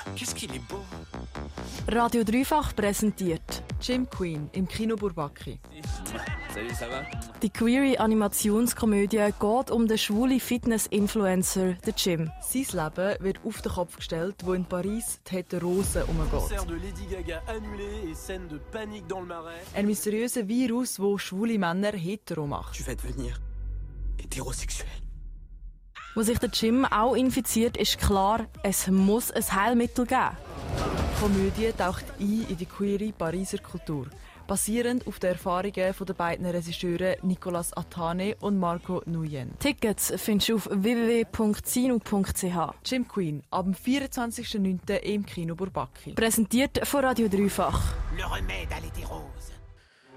qu'est-ce qu'il est beau. Radio Dreifach präsentiert Gym Queen im Kino Bourbaki. Salut, ça va? die queere Animationskomödie geht um den schwulen Fitness-Influencer, den Jim. Sein Leben wird auf den Kopf gestellt, wo in Paris die Heterose umgeht. Concert de Lady Gaga annulé et scène de panique dans le Marais. Ein mysteriöser Virus, der schwule Männer hetero macht. Tu vas devenir hétérosexuel. Wo sich der Jim auch infiziert, ist klar, es muss ein Heilmittel geben. Die Komödie taucht ein in die queere Pariser Kultur, basierend auf den Erfahrungen der beiden Regisseure Nicolas Attane und Marco Nuyen. Tickets findest du auf www.zino.ch. Gym Queen, ab dem 24.09. im Kino Bourbaki. Präsentiert von Radio Dreifach. Le remède à l'hétérose.